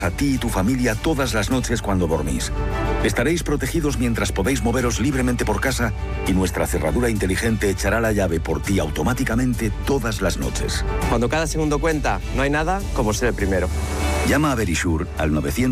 a ti y tu familia todas las noches cuando dormís. Estaréis protegidos mientras podéis moveros libremente por casa y nuestra cerradura inteligente echará la llave por ti automáticamente todas las noches. Cuando cada segundo cuenta, no hay nada como ser el primero. Llama a Verisure al 900